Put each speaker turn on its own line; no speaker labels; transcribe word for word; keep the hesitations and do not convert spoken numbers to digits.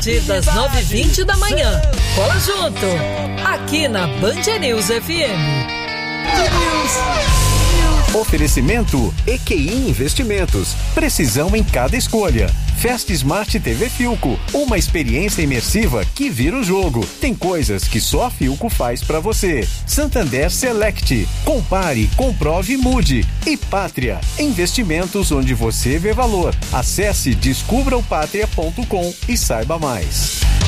partir das nove e vinte da manhã. Cola junto, aqui na Band News F M.
Oferecimento E Q I Investimentos. Precisão em cada escolha. Fast Smart T V Philco. Uma experiência imersiva que vira o jogo. Tem coisas que só a Philco faz pra você. Santander Select. Compare, comprove e mude. E Pátria. Investimentos onde você vê valor. Acesse descubra o pátria ponto com e saiba mais.